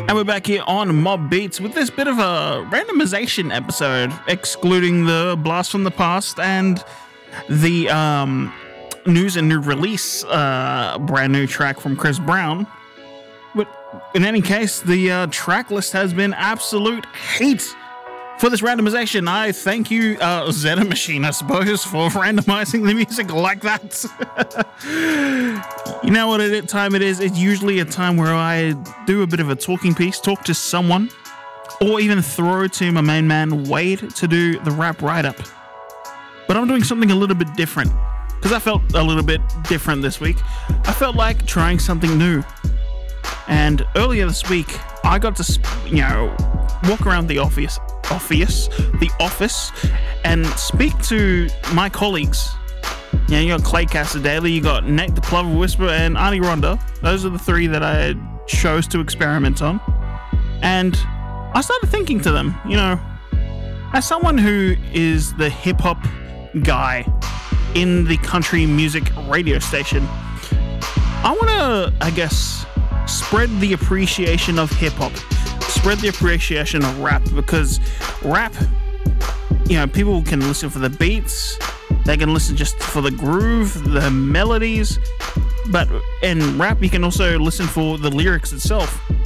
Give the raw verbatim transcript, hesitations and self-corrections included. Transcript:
And we're back here on Mob Beats with this bit of a randomization episode, excluding the Blast from the Past and the um, news and new release, uh, brand new track from Chris Brown. But in any case, the uh, track list has been absolute heat for this randomization. I thank you, uh, Zeta Machine, I suppose, for randomizing the music like that. You know what it, time it is? It's usually a time where I do a bit of a talking piece, talk to someone, or even throw to my main man, Wade, to do the rap write-up. But I'm doing something a little bit different, because I felt a little bit different this week. I felt like trying something new. And earlier this week, I got to, you know, walk around the office, office, the office, and speak to my colleagues. You know, you got Clay Daily, you got Nate the Plover Whisperer, and Arnie Ronda. Those are the three that I chose to experiment on. And I started thinking to them, you know, as someone who is the hip-hop guy in the country music radio station, I want to, I guess, spread the appreciation of hip-hop, spread the appreciation of rap, because rap, you know, people can listen for the beats, they can listen just for the groove, the melodies, but in rap you can also listen for the lyrics itself.